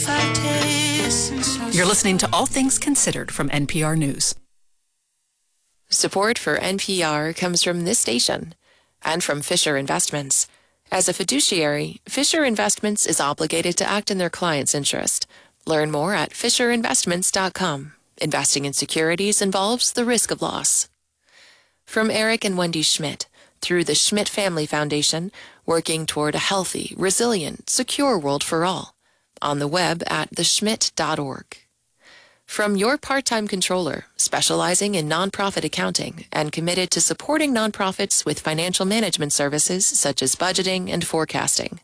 You're listening to All Things Considered from NPR News. Support for NPR comes from this station and from Fisher Investments. As a fiduciary, Fisher Investments is obligated to act in their client's interest. Learn more at fisherinvestments.com. Investing in securities involves the risk of loss. From Eric and Wendy Schmidt, through the Schmidt Family Foundation, working toward a healthy, resilient, secure world for all. On the web at theschmidt.org. From your part-time controller, specializing in nonprofit accounting and committed to supporting nonprofits with financial management services such as budgeting and forecasting.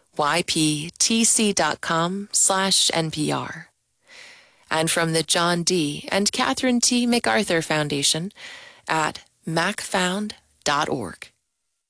yptc.com/NPR. And from the John D. and Catherine T. MacArthur Foundation at macfound.org.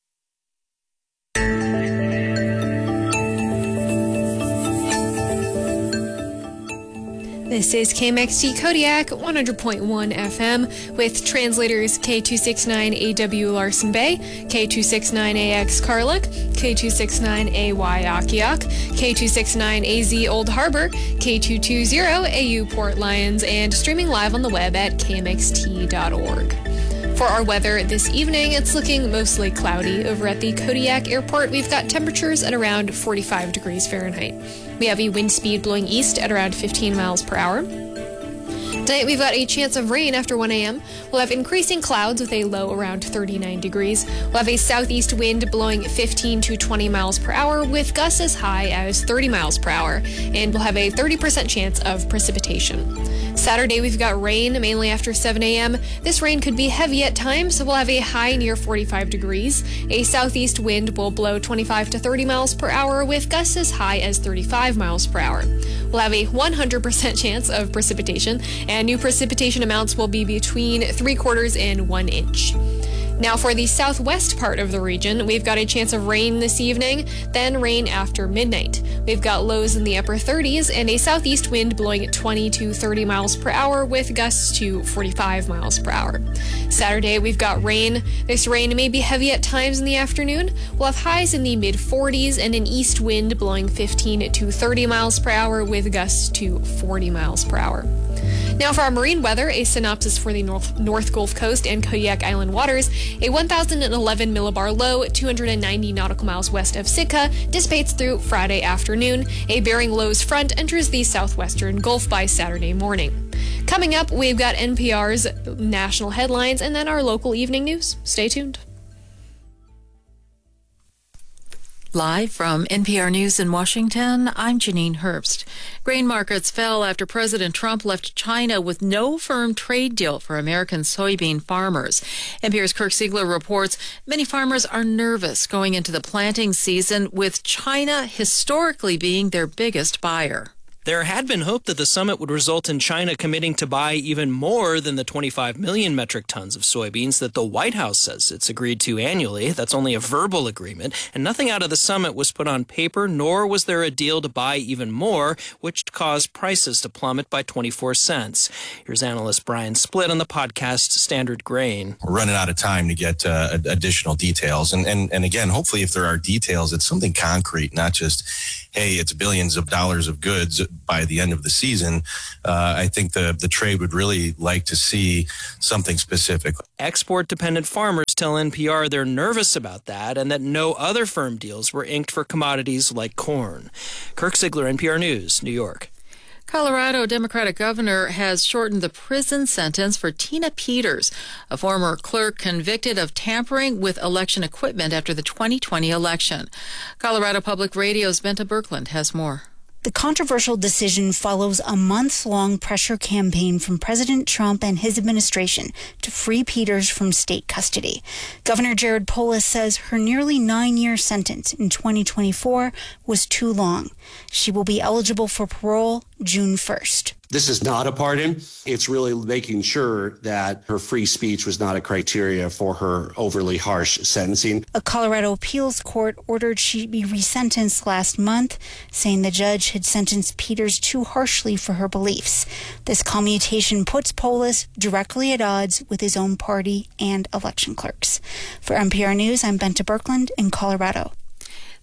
This is KMXT Kodiak 100.1 FM with translators K269AW Larson Bay, K269AX Karluk, K269AY Akiak, K269AZ Old Harbor, K220AU Port Lions, and streaming live on the web at kmxt.org. For our weather this evening, it's looking mostly cloudy. Over at the Kodiak Airport, we've got temperatures at around 45 degrees Fahrenheit. We have a wind speed blowing east at around 15 miles per hour. Tonight, we've got a chance of rain after 1 a.m. We'll have increasing clouds with a low around 39 degrees. We'll have a southeast wind blowing 15 to 20 miles per hour with gusts as high as 30 miles per hour. And we'll have a 30% chance of precipitation. Saturday, we've got rain, mainly after 7 a.m. This rain could be heavy at times, so we'll have a high near 45 degrees. A southeast wind will blow 25 to 30 miles per hour with gusts as high as 35 miles per hour. We'll have a 100% chance of precipitation, and new precipitation amounts will be between 3/4 and 1 inch. Now for the southwest part of the region, we've got a chance of rain this evening, then rain after midnight. We've got lows in the upper 30s and a southeast wind blowing at 20 to 30 miles per hour with gusts to 45 miles per hour. Saturday, we've got rain. This rain may be heavy at times in the afternoon. We'll have highs in the mid-40s and an east wind blowing 15 to 30 miles per hour with gusts to 40 miles per hour. Now for our marine weather, a synopsis for the North Gulf Coast and Kodiak Island waters. A 1,011 millibar low, 290 nautical miles west of Sitka, dissipates through Friday afternoon. A Bering Lows front enters the southwestern Gulf by Saturday morning. Coming up, we've got NPR's national headlines and then our local evening news. Stay tuned. Live from NPR News in Washington, I'm Janine Herbst. Grain markets fell after President Trump left China with no firm trade deal for American soybean farmers. NPR's Kirk Siegler reports many farmers are nervous going into the planting season, with China historically being their biggest buyer. There had been hope that the summit would result in China committing to buy even more than the 25 million metric tons of soybeans that the White House says it's agreed to annually. That's only a verbal agreement, and nothing out of the summit was put on paper, nor was there a deal to buy even more, which caused prices to plummet by 24 cents. Here's analyst Brian Splitt on the podcast Standard Grain. We're running out of time to get additional details. And again, hopefully if there are details, it's something concrete, not just, hey, it's billions of dollars of goods by the end of the season. I think the trade would really like to see something specific. Export-dependent farmers tell NPR they're nervous about that and that no other firm deals were inked for commodities like corn. Kirk Siegler, NPR News, New York. Colorado Democratic governor has shortened the prison sentence for Tina Peters, a former clerk convicted of tampering with election equipment after the 2020 election. Colorado Public Radio's Benta Birkeland has more. The controversial decision follows a months-long pressure campaign from President Trump and his administration to free Peters from state custody. Governor Jared Polis says her nearly 9-year sentence in 2024 was too long. She will be eligible for parole June 1st. This is not a pardon. It's really making sure that her free speech was not a criteria for her overly harsh sentencing. A Colorado appeals court ordered she be resentenced last month, saying the judge had sentenced Peters too harshly for her beliefs. This commutation puts Polis directly at odds with his own party and election clerks. For NPR News, I'm Benta Birkeland in Colorado.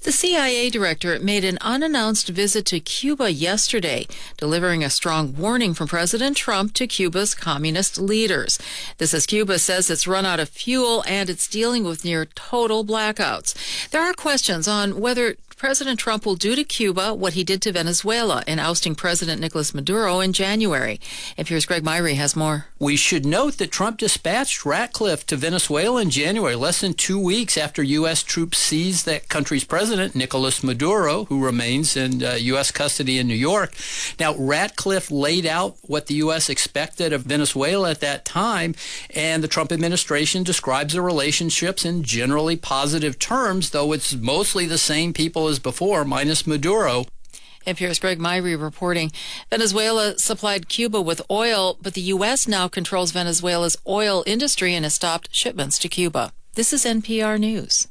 The CIA director made an unannounced visit to Cuba yesterday, delivering a strong warning from President Trump to Cuba's communist leaders. This as Cuba says it's run out of fuel and it's dealing with near total blackouts. There are questions on whether President Trump will do to Cuba what he did to Venezuela in ousting President Nicolas Maduro in January. NPR's Greg Myrie has more. We should note that Trump dispatched Ratcliffe to Venezuela in January, less than 2 weeks after U.S. troops seized that country's president, Nicolas Maduro, who remains in U.S. custody in New York. Now, Ratcliffe laid out what the U.S. expected of Venezuela at that time, and the Trump administration describes the relationships in generally positive terms, though it's mostly the same people as before, minus Maduro. NPR's Greg Myrie reporting. Venezuela supplied Cuba with oil, but the U.S. now controls Venezuela's oil industry and has stopped shipments to Cuba. This is NPR News.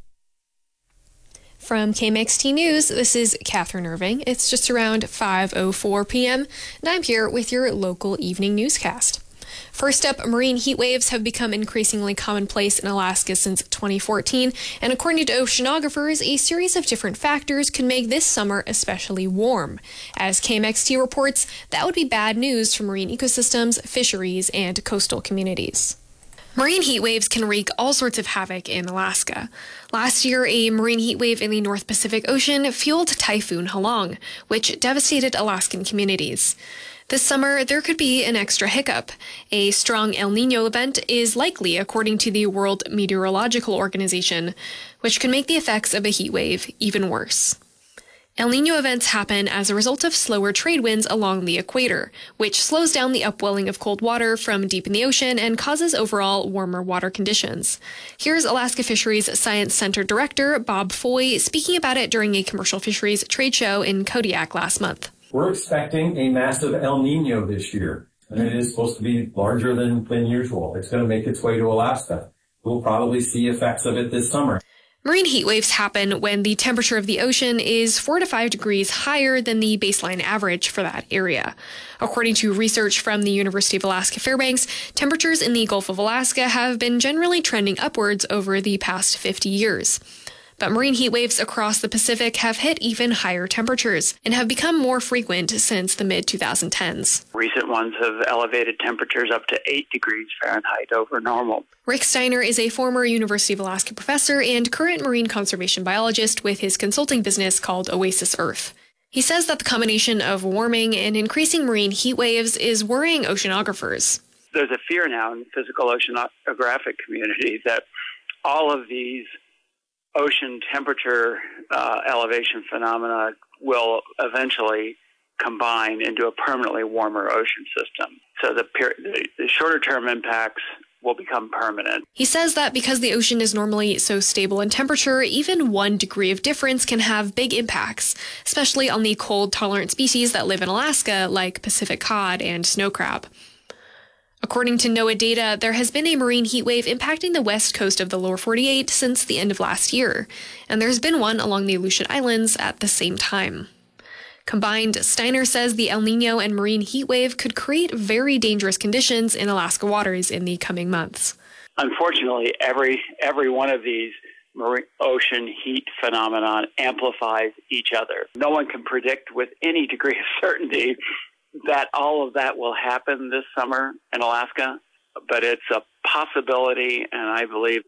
From KMXT News, this is Catherine Irving. It's just around 5:04 p.m., and I'm here with your local evening newscast. First up, marine heat waves have become increasingly commonplace in Alaska since 2014, and according to oceanographers, a series of different factors can make this summer especially warm. As KMXT reports, that would be bad news for marine ecosystems, fisheries, and coastal communities. Marine heat waves can wreak all sorts of havoc in Alaska. Last year, a marine heat wave in the North Pacific Ocean fueled Typhoon Halong, which devastated Alaskan communities. This summer, there could be an extra hiccup. A strong El Niño event is likely, according to the World Meteorological Organization, which can make the effects of a heat wave even worse. El Niño events happen as a result of slower trade winds along the equator, which slows down the upwelling of cold water from deep in the ocean and causes overall warmer water conditions. Here's Alaska Fisheries Science Center Director Bob Foy speaking about it during a commercial fisheries trade show in Kodiak last month. We're expecting a massive El Niño this year, and it is supposed to be larger than usual. It's going to make its way to Alaska. We'll probably see effects of it this summer. Marine heat waves happen when the temperature of the ocean is 4 to 5 degrees higher than the baseline average for that area. According to research from the University of Alaska Fairbanks, temperatures in the Gulf of Alaska have been generally trending upwards over the past 50 years. But marine heat waves across the Pacific have hit even higher temperatures and have become more frequent since the mid-2010s. Recent ones have elevated temperatures up to 8 degrees Fahrenheit over normal. Rick Steiner is a former University of Alaska professor and current marine conservation biologist with his consulting business called Oasis Earth. He says that the combination of warming and increasing marine heat waves is worrying oceanographers. There's a fear now in the physical oceanographic community that all of these ocean temperature elevation phenomena will eventually combine into a permanently warmer ocean system. So the shorter-term impacts will become permanent. He says that because the ocean is normally so stable in temperature, even 1 degree of difference can have big impacts, especially on the cold-tolerant species that live in Alaska, like Pacific cod and snow crab. According to NOAA data, there has been a marine heat wave impacting the west coast of the lower 48 since the end of last year, and there's been one along the Aleutian Islands at the same time. Combined, Steiner says the El Niño and marine heat wave could create very dangerous conditions in Alaska waters in the coming months. Unfortunately, every one of these marine ocean heat phenomenon amplifies each other. No one can predict with any degree of certainty that all of that will happen this summer in Alaska, but it's a possibility, and I believe